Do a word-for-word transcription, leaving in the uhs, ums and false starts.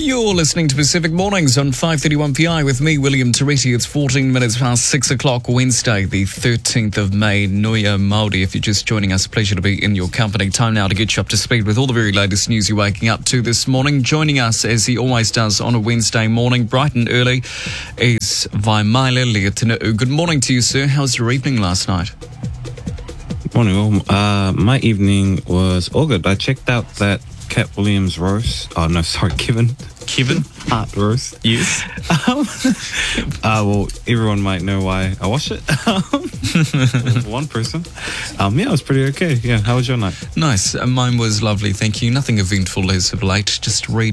You're listening to Pacific Mornings on five thirty-one P I with me, William Torretti. It's fourteen minutes past six o'clock, Wednesday, the thirteenth of May. Nuia Māori, if you're just joining us, pleasure to be in your company. Time now to get you up to speed with all the very latest news you're waking up to this morning. Joining us, as he always does on a Wednesday morning, bright and early, is Vaimaile Leotina'u. Good morning to you, sir. How was your evening last night? Morning, all. Uh, my evening was all good. I checked out that Cat Williams roast. Oh, no, sorry, Kevin. Kevin? Hart roast. Yes. Um, uh, well, everyone might know why I watched it. Um, one person. Um, yeah, it was pretty okay. Yeah, how was your night? Nice. Uh, mine was lovely, thank you. Nothing eventful as of late. Just read